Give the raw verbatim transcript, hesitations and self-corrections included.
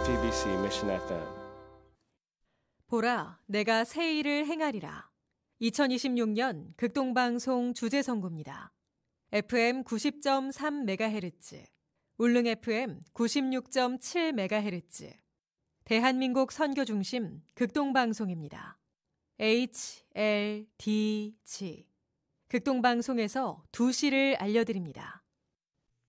제이티비씨 Mission 에프엠. 보라, 내가 새 일을 행하리라. 이천이십육 년 극동방송 주제선구입니다. 에프엠 구십 점 삼 메가헤르츠, 울릉 에프엠 구십육 점 칠 메가헤르츠, 대한민국 선교중심 극동방송입니다. 에이치 엘 디 지, 극동방송에서 두 시를 알려드립니다.